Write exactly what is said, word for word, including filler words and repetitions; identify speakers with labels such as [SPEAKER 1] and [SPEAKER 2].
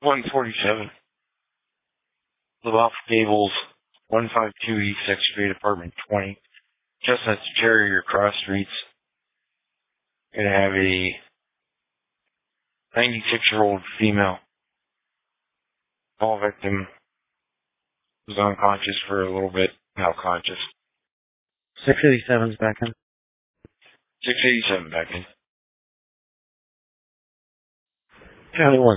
[SPEAKER 1] one forty-seven. LaBeouf Gables, one fifty-two East sixth Street, apartment twenty. Chestnuts Cherry or Cross Streets. Gonna have a ninety-six-year-old female. All victim was unconscious for a little bit, now conscious.
[SPEAKER 2] six eighty-seven's back in.
[SPEAKER 1] six eighty-seven back in.
[SPEAKER 2] County one